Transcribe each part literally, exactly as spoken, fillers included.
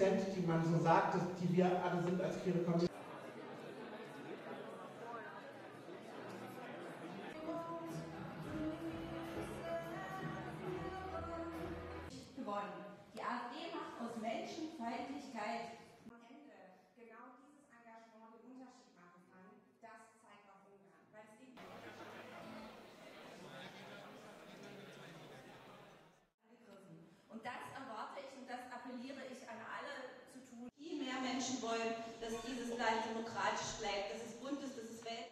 Prozent, die man so sagt, die wir alle sind als queere Community. Gewonnen. Die AfD macht aus Menschenfeindlichkeit am Ende genau dieses Engagement den Unterschied machen kann. Das zeigt auch Ungarn. Weil es eben und das erwarte ich und das appelliere ich an alle zu tun. Viel mehr Menschen wollen, dass dieses Land demokratisch bleibt, dass es bunt ist, dass es Welt.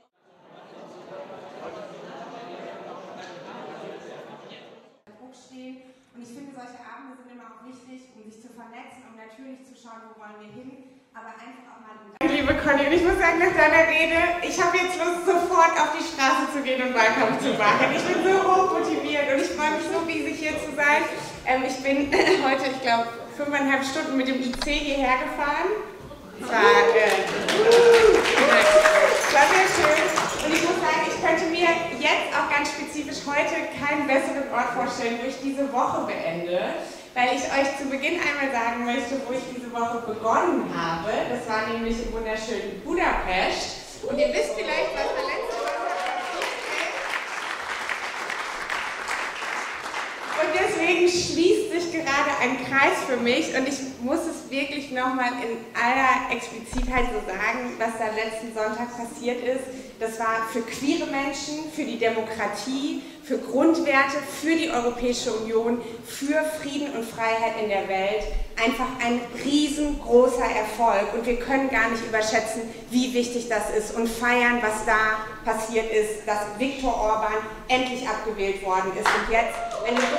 Stehen. Und ich finde, solche Abende sind immer auch wichtig, um sich zu vernetzen, um natürlich zu schauen, wo wollen wir hin, aber einfach auch mal... Liebe Conny, und ich muss sagen, nach deiner Rede, ich habe jetzt Lust, sofort auf die Straße zu gehen und Wahlkampf zu machen. Ich bin so hoch motiviert und ich freue mich so riesig, hier zu sein. Ähm, ich bin heute, ich glaube, fünfeinhalb Stunden mit dem I C hierher gefahren. Das war, äh, das war sehr schön. Und ich muss sagen, ich könnte mir jetzt auch ganz spezifisch heute keinen besseren Ort vorstellen, wo ich diese Woche beende, weil ich euch zu Beginn einmal sagen möchte, wo ich diese Woche begonnen habe. Das war nämlich im wunderschönen Budapest. Und ihr wisst vielleicht, was da letzte Woche passiert ist. Und deswegen schließt sich gerade ein Kreis für mich und ich muss es wirklich nochmal in aller Explizitheit so sagen, was da letzten Sonntag passiert ist. Das war für queere Menschen, für die Demokratie, für Grundwerte, für die Europäische Union, für Frieden und Freiheit in der Welt einfach ein riesengroßer Erfolg. Und wir können gar nicht überschätzen, wie wichtig das ist und feiern, was da passiert ist, dass Viktor Orban endlich abgewählt worden ist. Und jetzt, wenn wir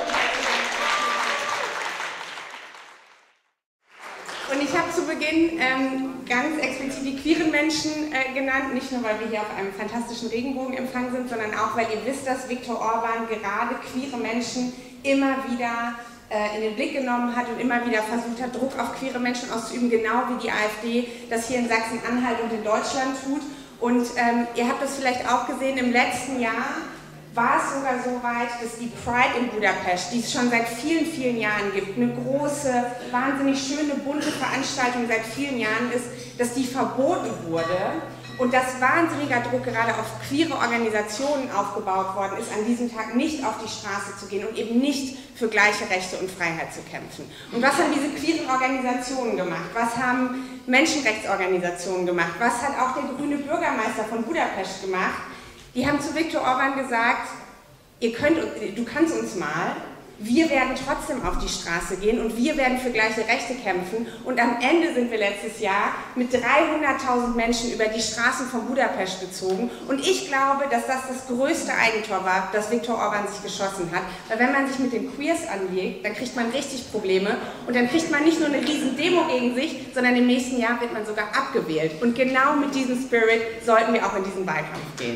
Und ich habe zu Beginn ähm, ganz explizit die queeren Menschen äh, genannt, nicht nur weil wir hier auf einem fantastischen Regenbogenempfang sind, sondern auch weil ihr wisst, dass Viktor Orban gerade queere Menschen immer wieder äh, in den Blick genommen hat und immer wieder versucht hat, Druck auf queere Menschen auszuüben, genau wie die AfD das hier in Sachsen-Anhalt und in Deutschland tut. Und ähm, ihr habt das vielleicht auch gesehen, im letzten Jahr war es sogar so weit, dass die Pride in Budapest, die es schon seit vielen, vielen Jahren gibt, eine große, wahnsinnig schöne, bunte Veranstaltung seit vielen Jahren ist, dass die verboten wurde und dass wahnsinniger Druck gerade auf queere Organisationen aufgebaut worden ist, an diesem Tag nicht auf die Straße zu gehen und eben nicht für gleiche Rechte und Freiheit zu kämpfen. Und was haben diese queeren Organisationen gemacht? Was haben Menschenrechtsorganisationen gemacht? Was hat auch der grüne Bürgermeister von Budapest gemacht? Die haben zu Viktor Orban gesagt, ihr könnt, du kannst uns mal, wir werden trotzdem auf die Straße gehen und wir werden für gleiche Rechte kämpfen. Und am Ende sind wir letztes Jahr mit dreihunderttausend Menschen über die Straßen von Budapest gezogen. Und ich glaube, dass das das größte Eigentor war, das Viktor Orban sich geschossen hat. Weil wenn man sich mit den Queers anlegt, dann kriegt man richtig Probleme. Und dann kriegt man nicht nur eine riesen Demo gegen sich, sondern im nächsten Jahr wird man sogar abgewählt. Und genau mit diesem Spirit sollten wir auch in diesen Wahlkampf gehen.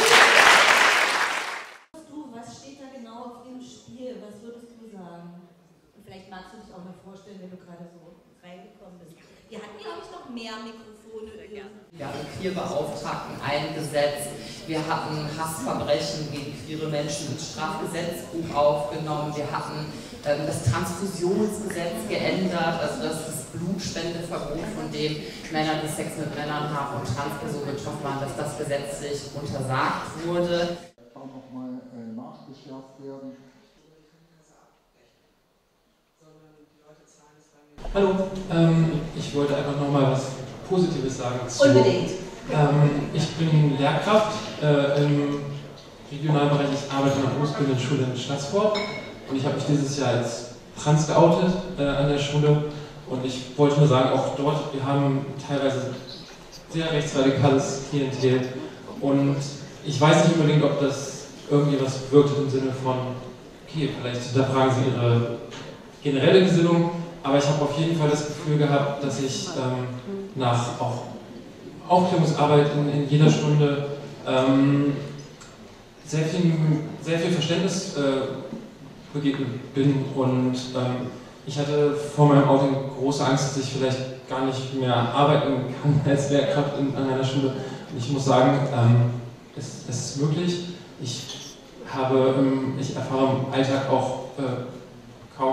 Vielleicht magst du dich auch mal vorstellen, wenn du gerade so reingekommen bist. Wir hatten, glaube ich, noch mehr Mikrofone. Wir haben Queerbeauftragten eingesetzt. Wir hatten Hassverbrechen gegen queere Menschen ins Strafgesetzbuch aufgenommen. Wir hatten ähm, das Transfusionsgesetz geändert, also das, das Blutspendeverbot, von dem Männer, die Sex mit Männern haben und Transpersonen betroffen waren, dass das gesetzlich untersagt wurde. Auch nochmal äh, nachgeschärft werden. Hallo, ähm, ich wollte einfach nochmal was Positives sagen. Zu, Unbedingt. Ähm, ich bin Lehrkraft äh, im Regionalbereich. Ich arbeite an der Berufsbildenden Schule in Stadsvorp und ich habe mich dieses Jahr als trans geoutet äh, an der Schule und ich wollte nur sagen, auch dort, wir haben teilweise sehr rechtsradikales Klientel und ich weiß nicht unbedingt, ob das irgendwie was bewirkt im Sinne von, okay, vielleicht hinterfragen Sie Ihre generelle Gesinnung. Aber ich habe auf jeden Fall das Gefühl gehabt, dass ich ähm, nach auch Aufklärungsarbeit in, in jeder Stunde ähm, sehr, viel, sehr viel Verständnis äh, begegnet bin und ähm, ich hatte vor meinem Outing große Angst, dass ich vielleicht gar nicht mehr arbeiten kann als Lehrkraft in, an einer Schule. Und ich muss sagen, ähm, es, es ist möglich. Ich, habe, ich erfahre im Alltag auch äh,